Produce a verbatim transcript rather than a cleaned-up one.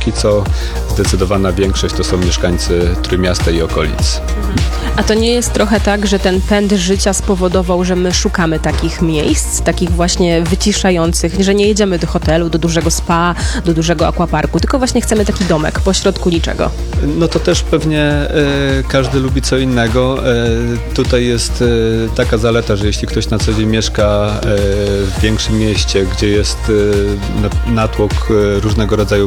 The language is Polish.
póki co zdecydowana większość to są mieszkańcy Trójmiasta i okolic. A to nie jest trochę tak, że ten pęd życia spowodował, że my szukamy takich miejsc, takich właśnie wyciszających, że nie jedziemy do hotelu, do dużego spa, do dużego aquaparku, tylko właśnie chcemy taki domek pośrodku niczego. No to też pewnie e, każdy lubi co innego. E, tutaj jest e, taka zaleta, że jeśli ktoś na co dzień mieszka e, w większym mieście, gdzie jest e, natłok e, różnego rodzaju